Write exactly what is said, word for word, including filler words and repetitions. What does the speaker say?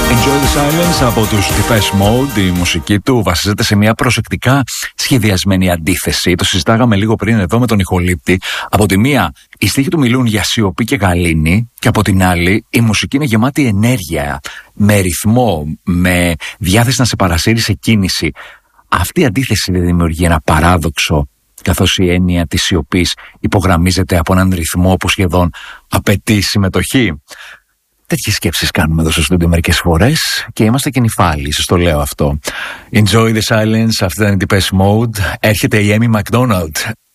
Enjoy the Silence από τους Depeche Mode. Η μουσική του βασίζεται σε μια προσεκτικά σχεδιασμένη αντίθεση. Το συζητάγαμε λίγο πριν εδώ με τον ηχολήπτη. Από τη μία, οι στίχοι του μιλούν για σιωπή και γαλήνη, και από την άλλη, η μουσική είναι γεμάτη ενέργεια, με ρυθμό, με διάθεση να σε παρασύρει σε κίνηση. Αυτή η αντίθεση δεν δημιουργεί ένα παράδοξο, καθώς η έννοια της σιωπής υπογραμμίζεται από έναν ρυθμό που σχεδόν απαιτεί συμμετοχή? Τέτοιες σκέψεις κάνουμε εδώ στο στούντιο μερικές φορές και είμαστε και νυφάλοι, σας το λέω αυτό. Enjoy the silence, αυτή ήταν η Depeche Mode. Έρχεται η Amy McDonald